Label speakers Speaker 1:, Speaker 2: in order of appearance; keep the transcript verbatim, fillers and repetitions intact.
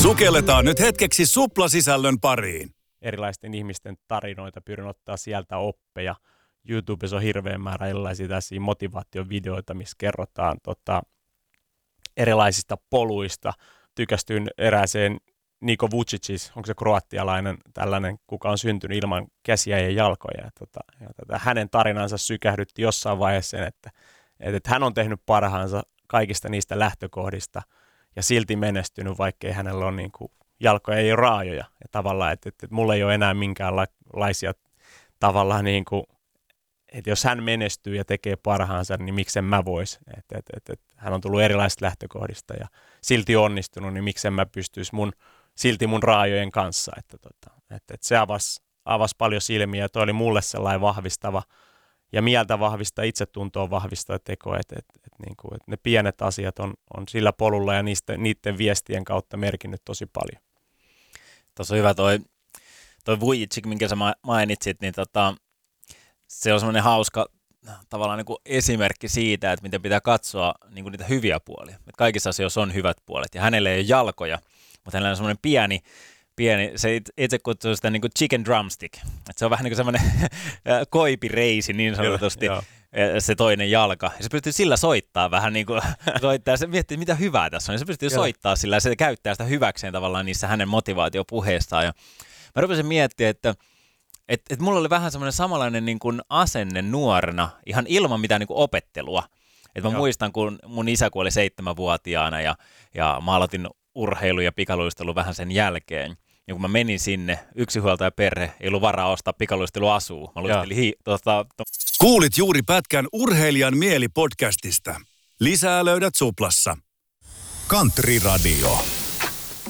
Speaker 1: Sukelletaan nyt hetkeksi suplasisällön pariin.
Speaker 2: Erilaisten ihmisten tarinoita, pyrin ottaa sieltä oppeja. YouTubessa on hirveän määrä erilaisia tässä motivaatiovideoita, missä kerrotaan tota, erilaisista poluista. Tykästyin erääseen Niko Vučić, onko se kroatialainen tällainen, kuka on syntynyt ilman käsiä ja jalkoja. Ja tota, ja tota, hänen tarinansa sykähdytti jossain vaiheessa sen, että, että hän on tehnyt parhaansa kaikista niistä lähtökohdista ja silti menestynyt, vaikkei hänellä ole niin kuin, jalkoja ei ole raajoja. Ja tavallaan, että, että, että mulla ei ole enää minkäänlaisia tavallaan niin kuin, että jos hän menestyy ja tekee parhaansa, niin miksen mä vois. Että, että, että, että hän on tullut erilaisista lähtökohdista ja silti onnistunut, niin miksen mä pystyisi mun, silti mun raajojen kanssa. Että, että, että, että se avasi, avasi paljon silmiä ja toi oli mulle sellainen vahvistava ja mieltä vahvistava, itsetuntoa vahvistava teko, että, että, että, niin kuin, että ne pienet asiat on, on sillä polulla ja niistä, niiden viestien kautta merkinnyt tosi paljon.
Speaker 3: Tuossa on hyvä toi, toi Vučić, minkä sä mainitsit, niin tota, se on semmoinen hauska tavallaan niin kuin esimerkki siitä, että miten pitää katsoa niin kuin niitä hyviä puolia. Että kaikissa asioissa on hyvät puolet ja hänellä ei ole jalkoja, mutta hänellä on semmoinen pieni, pieni se itse kutsuu sitä niin kuin chicken drumstick. Että se on vähän niin kuin semmoinen koipireisi niin sanotusti. Kyllä, se toinen jalka. Ja se pystyy sillä soittaa vähän niin kuin, soittaa, se miettii mitä hyvää tässä on. Ja se pystyy soittaa sillä ja se käyttää sitä hyväkseen tavallaan niissä hänen motivaatiopuheistaan. Ja mä rupesin miettimään, että et, et mulla oli vähän semmoinen samanlainen niin kuin asenne nuorena, ihan ilman mitään niin kuin opettelua. Et mä Joo. muistan, kun mun isä kuoli seitsemänvuotiaana ja, ja mä aloitin urheilu ja pikaluistelu vähän sen jälkeen. Ja kun mä menin sinne, yksinhuoltajaperhe, ei ollut varaa ostaa pikaluisteluasua. Mä luistelin hi- tota, to-
Speaker 1: Kuulit juuri pätkän Urheilijan mieli podcastista. Lisää löydät Suplassa. Country Radio.